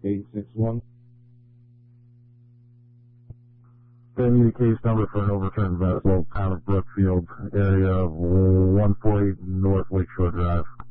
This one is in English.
861. They need a case number for an overturned vessel, town of Brookfield, area of 148 North Lakeshore Drive.